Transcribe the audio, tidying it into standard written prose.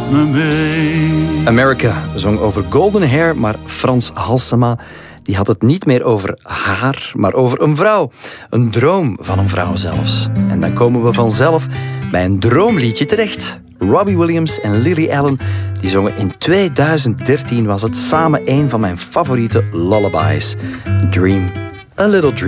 me mee. America zong over golden hair, maar Frans Halsema die had het niet meer over haar, maar over een vrouw. Een droom van een vrouw zelfs. En dan komen we vanzelf bij een droomliedje terecht. Robbie Williams en Lily Allen die zongen in 2013, was het samen een van mijn favoriete lullabies. Dream a Little Dream.